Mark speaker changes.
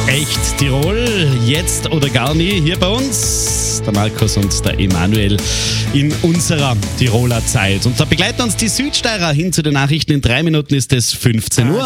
Speaker 1: Echt Tirol, jetzt oder gar nie, hier bei uns, der Markus und der Emanuel in unserer Tiroler Zeit. Und da begleiten uns die Südsteirer hin zu den Nachrichten. In 3 Minuten ist es 15 Uhr.